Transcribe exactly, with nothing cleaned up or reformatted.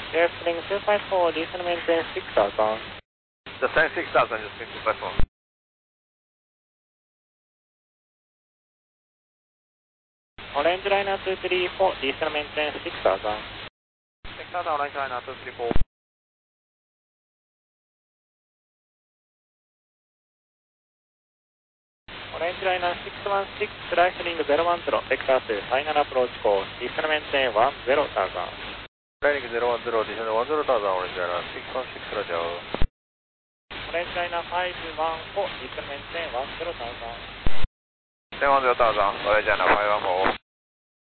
Airplane two five four, descend maintain six thousand. Descend six thousand, just two five four. Orange liner two three four, descend maintain six thousand. six thousand, orange liner two three four. Orange liner six one six, slightly zero one zero, vector to final approach course, descend maintain one zero thousand. Landing zero one zero, descend one zero thousand, orange liner six one six, roger. Orange liner five one four, descend maintain one zero thousand. ten one zero thousand, orange liner five one four.